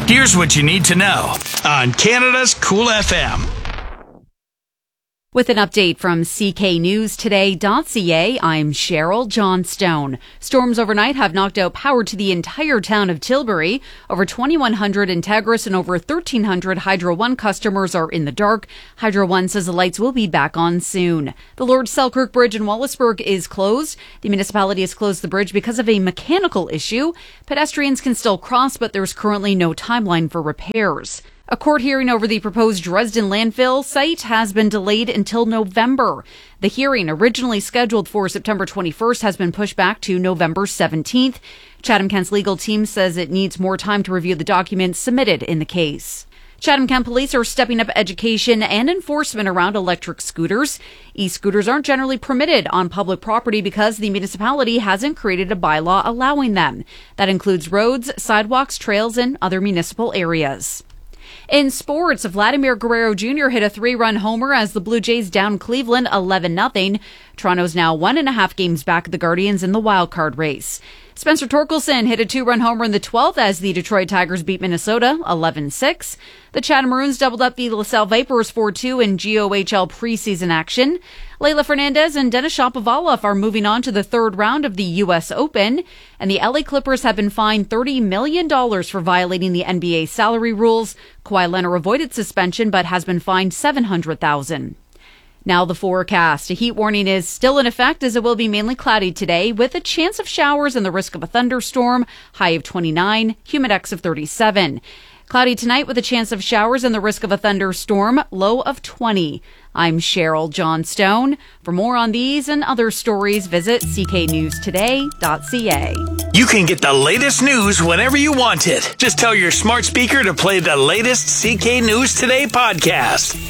Here's what you need to know on Canada's Cool FM. With an update from CKNewsToday.ca, I'm Cheryl Johnstone. Storms overnight have knocked out power to the entire town of Tilbury. Over 2,100 Integris and over 1,300 Hydro One customers are in the dark. Hydro One says the lights will be back on soon. The Lord Selkirk Bridge in Wallaceburg is closed. The municipality has closed the bridge because of a mechanical issue. Pedestrians can still cross, but there's currently no timeline for repairs. A court hearing over the proposed Dresden landfill site has been delayed until November. The hearing, originally scheduled for September 21st, has been pushed back to November 17th. Chatham-Kent's legal team says it needs more time to review the documents submitted in the case. Chatham-Kent police are stepping up education and enforcement around electric scooters. E-scooters aren't generally permitted on public property because the municipality hasn't created a bylaw allowing them. That includes roads, sidewalks, trails, and other municipal areas. In sports, Vladimir Guerrero Jr. hit a 3-run homer as the Blue Jays downed Cleveland 11-0. Toronto's now 1.5 games back of the Guardians in the wildcard race. Spencer Torkelson hit a 2-run homer in the 12th as the Detroit Tigers beat Minnesota 11-6. The Chatham Maroons doubled up the LaSalle Vipers 4-2 in GOHL preseason action. Leylah Fernandez and Denis Shapovalov are moving on to the third round of the U.S. Open. And the LA Clippers have been fined $30 million for violating the NBA salary rules. Kawhi Leonard avoided suspension but has been fined $700,000. Now the forecast. A heat warning is still in effect as it will be mainly cloudy today with a chance of showers and the risk of a thunderstorm. High of 29, humidex of 37. Cloudy tonight with a chance of showers and the risk of a thunderstorm. Low of 20. I'm Cheryl Johnstone. For more on these and other stories, visit cknewstoday.ca. You can get the latest news whenever you want it. Just tell your smart speaker to play the latest CK News Today podcast.